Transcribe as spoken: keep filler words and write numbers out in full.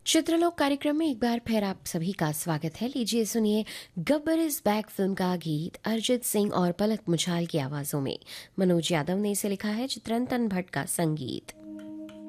चित्रलोक कार्यक्रम में एक बार फिर आप सभी का स्वागत है। लीजिए सुनिए गब्बर इज बैक फिल्म का गीत अरिजीत सिंह और पलक मुछाल की आवाजों में। मनोज यादव ने इसे लिखा है, चित्रंतन भट्ट का संगीत।